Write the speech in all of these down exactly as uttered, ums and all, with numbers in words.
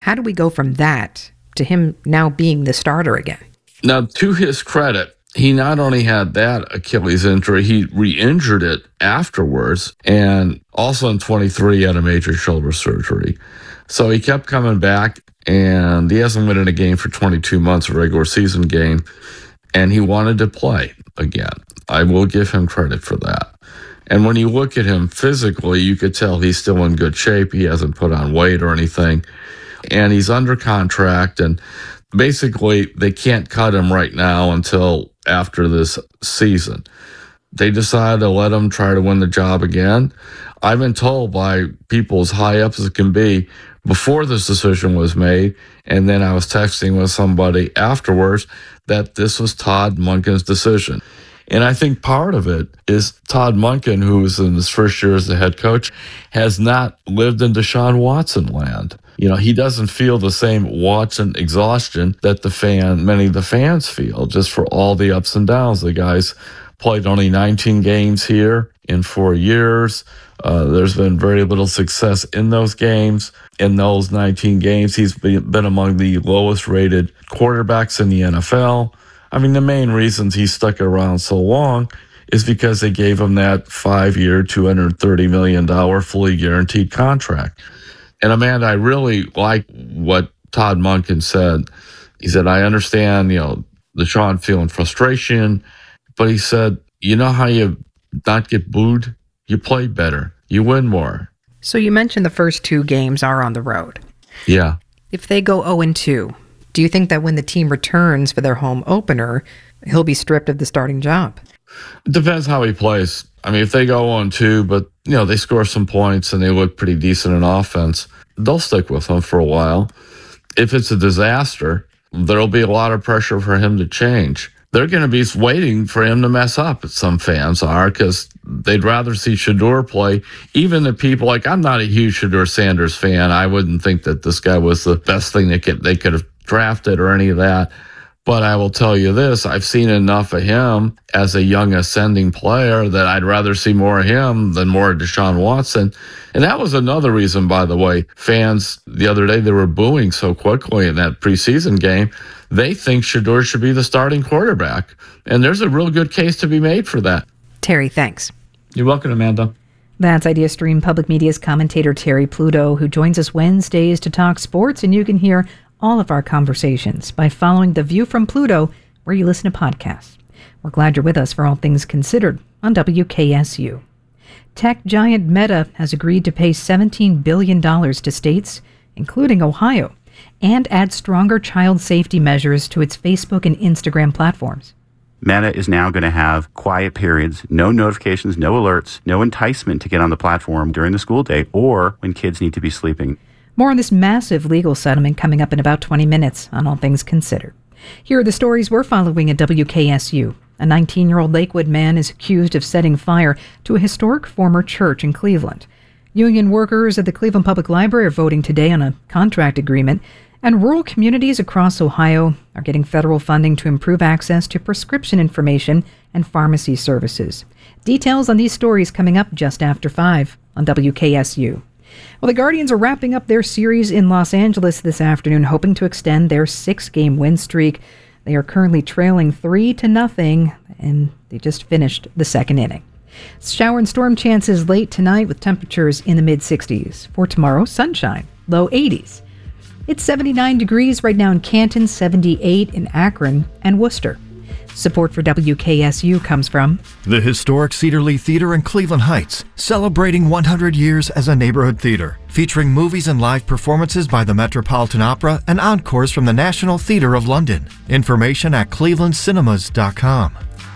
How do we go from that to him now being the starter again? Now, to his credit, he not only had that Achilles injury, he re-injured it afterwards, and also in twenty-three he had a major shoulder surgery. So he kept coming back, and he hasn't been in a game for twenty-two months, a regular season game, and he wanted to play again. I will give him credit for that. And when you look at him physically, you could tell he's still in good shape. He hasn't put on weight or anything, and he's under contract, and basically they can't cut him right now until after this season. They decided to let him try to win the job again. I've been told by people as high up as it can be before this decision was made, and then I was texting with somebody afterwards, that this was Todd Monken's decision. And I think part of it is Todd Monken, who's in his first year as the head coach, has not lived in Deshaun Watson land. You know, he doesn't feel the same Watson exhaustion that the fan, many of the fans feel, just for all the ups and downs. The guy's played only nineteen games here in four years. Uh, there's been very little success in those games. In those nineteen games, he's been among the lowest rated quarterbacks in the N F L. I mean, the main reasons he stuck around so long is because they gave him that five-year, two hundred thirty million dollars fully guaranteed contract. And Amanda, I really like what Todd Monken said. He said, I understand, you know, Deshaun feeling frustration, but he said, you know how you not get booed? You play better. You win more. So you mentioned the first two games are on the road. Yeah. If they go oh and two, do you think that when the team returns for their home opener, he'll be stripped of the starting job? It depends how he plays. I mean, if they go oh and two, but, you know, they score some points and they look pretty decent in offense, they'll stick with him for a while. If it's a disaster, there'll be a lot of pressure for him to change. They're going to be waiting for him to mess up, some fans are, because they'd rather see Shedeur play. Even the people, like, I'm not a huge Shedeur Sanders fan. I wouldn't think that this guy was the best thing they could, they could have drafted or any of that. But I will tell you this, I've seen enough of him as a young ascending player that I'd rather see more of him than more of Deshaun Watson. And that was another reason, by the way, fans the other day, they were booing so quickly in that preseason game. They think Shedeur should be the starting quarterback. And there's a real good case to be made for that. Terry, thanks. You're welcome, Amanda. That's IdeaStream Public Media's commentator Terry Pluto, who joins us Wednesdays to talk sports, and you can hear all of our conversations by following The View from Pluto, where you listen to podcasts. We're glad you're with us for All Things Considered on W K S U. Tech giant Meta has agreed to pay seventeen billion dollars to states, including Ohio, and add stronger child safety measures to its Facebook and Instagram platforms. Meta is now going to have quiet periods, no notifications, no alerts, no enticement to get on the platform during the school day or when kids need to be sleeping. More on this massive legal settlement coming up in about twenty minutes on All Things Considered. Here are the stories we're following at W K S U. A nineteen-year-old Lakewood man is accused of setting fire to a historic former church in Cleveland. Union workers at the Cleveland Public Library are voting today on a contract agreement, and rural communities across Ohio are getting federal funding to improve access to prescription information and pharmacy services. Details on these stories coming up just after five on W K S U. Well, the Guardians are wrapping up their series in Los Angeles this afternoon, hoping to extend their six-game win streak. They are currently trailing three to nothing, and they just finished the second inning. Shower and storm chances late tonight with temperatures in the mid-sixties. For tomorrow, sunshine, low eighties. It's seventy-nine degrees right now in Canton, seventy-eight in Akron and Worcester. Support for W K S U comes from the historic Cedar Lee Theater in Cleveland Heights, celebrating one hundred years as a neighborhood theater, featuring movies and live performances by the Metropolitan Opera and encores from the National Theatre of London. Information at cleveland cinemas dot com.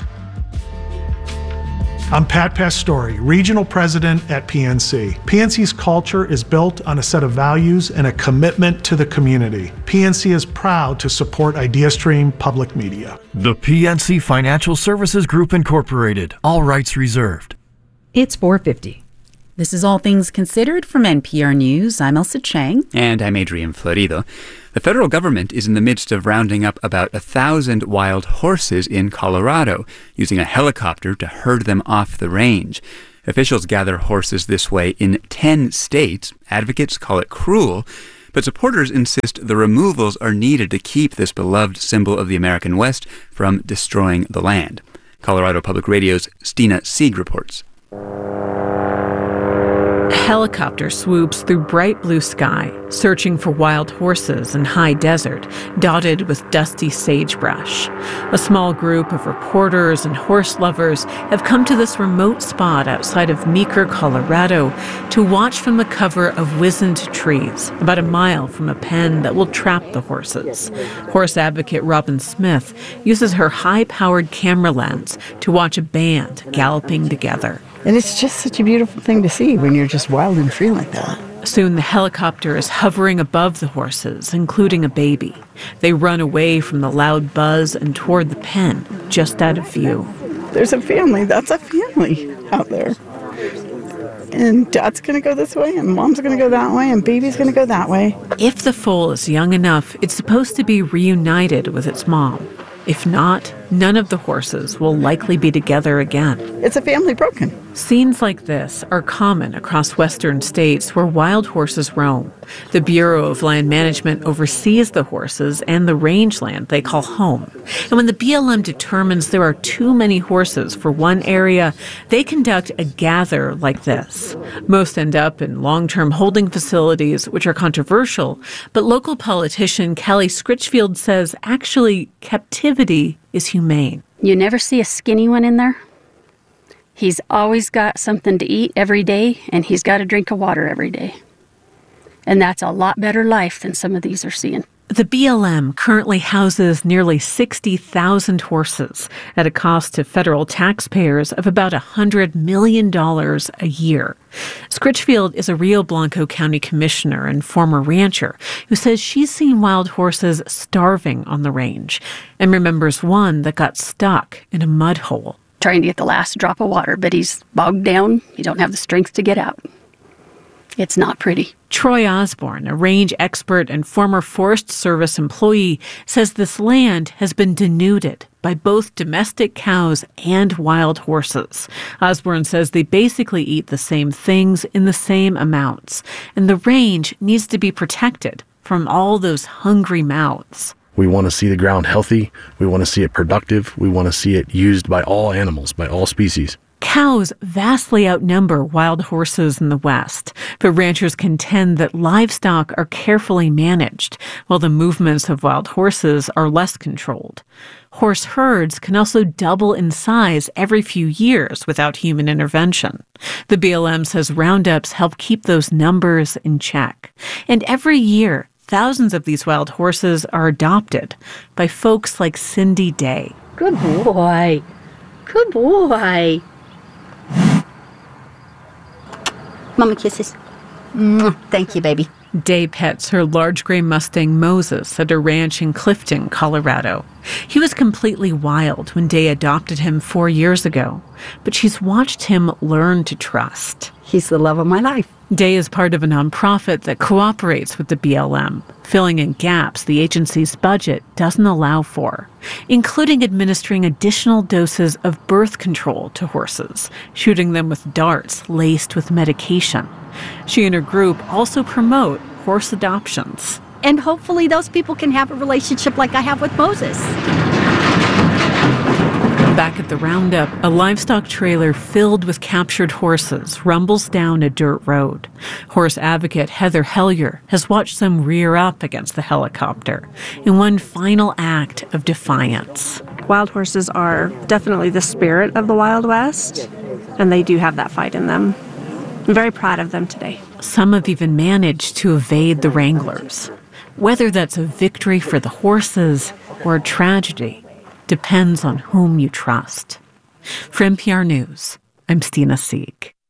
I'm Pat Pastore, Regional President at P N C. P N C's culture is built on a set of values and a commitment to the community. P N C is proud to support IdeaStream Public Media. The P N C Financial Services Group Incorporated. All rights reserved. It's four fifty. This is All Things Considered from N P R News. I'm Elsa Chang. And I'm Adrian Florido. The federal government is in the midst of rounding up about a thousand wild horses in Colorado, using a helicopter to herd them off the range. Officials gather horses this way in ten states. Advocates call it cruel, But supporters insist the removals are needed to keep this beloved symbol of the American West from destroying the land. Colorado Public Radio's Stina Sieg reports. A helicopter swoops through bright blue sky, searching for wild horses in high desert, dotted with dusty sagebrush. A small group of reporters and horse lovers have come to this remote spot outside of Meeker, Colorado, to watch from the cover of wizened trees, about a mile from a pen that will trap the horses. Horse advocate Robin Smith uses her high-powered camera lens to watch a band galloping together. And it's just such a beautiful thing to see when you're just wild and free like that. Soon the helicopter is hovering above the horses, including a baby. They run away from the loud buzz and toward the pen, just out of view. There's a family. That's a family out there. And dad's going to go this way, and mom's going to go that way, and baby's going to go that way. If the foal is young enough, it's supposed to be reunited with its mom. If not, none of the horses will likely be together again. It's a family broken. Scenes like this are common across western states where wild horses roam. The Bureau of Land Management oversees the horses and the rangeland they call home. And when the B L M determines there are too many horses for one area, they conduct a gather like this. Most end up in long-term holding facilities, which are controversial, but local politician Callie Scritchfield says actually captivity is humane. You never see a skinny one in there. He's always got something to eat every day, and he's got a drink of water every day. And that's a lot better life than some of these are seeing. The B L M currently houses nearly sixty thousand horses at a cost to federal taxpayers of about one hundred million dollars a year. Scritchfield is a Rio Blanco County commissioner and former rancher who says she's seen wild horses starving on the range and remembers one that got stuck in a mud hole. Trying to get the last drop of water, but he's bogged down. He don't have the strength to get out. It's not pretty. Troy Osborne, a range expert and former Forest Service employee, says this land has been denuded by both domestic cows and wild horses. Osborne says they basically eat the same things in the same amounts, and the range needs to be protected from all those hungry mouths. We want to see the ground healthy. We want to see it productive. We want to see it used by all animals, by all species. Cows vastly outnumber wild horses in the West, but ranchers contend that livestock are carefully managed, while the movements of wild horses are less controlled. Horse herds can also double in size every few years without human intervention. The B L M says roundups help keep those numbers in check. And every year, thousands of these wild horses are adopted by folks like Cindy Day. Good boy. Good boy. Mama kisses. Mwah. Thank you, baby. Day pets her large gray Mustang Moses at a ranch in Clifton, Colorado. He was completely wild when Day adopted him four years ago, but she's watched him learn to trust. He's the love of my life. Day is part of a nonprofit that cooperates with the B L M, filling in gaps the agency's budget doesn't allow for, including administering additional doses of birth control to horses, shooting them with darts laced with medication. She and her group also promote horse adoptions. And hopefully those people can have a relationship like I have with Moses. Back at the roundup, a livestock trailer filled with captured horses rumbles down a dirt road. Horse advocate Heather Hellier has watched them rear up against the helicopter in one final act of defiance. Wild horses are definitely the spirit of the Wild West, and they do have that fight in them. I'm very proud of them today. Some have even managed to evade the wranglers. Whether that's a victory for the horses or a tragedy depends on whom you trust. For N P R News, I'm Stina Sieg.